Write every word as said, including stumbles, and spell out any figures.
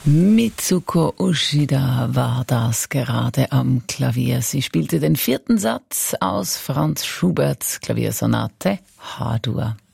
Mitsuko Ushida war das gerade am Klavier. Sie spielte den vierten Satz aus Franz Schuberts Klaviersonate H-Dur.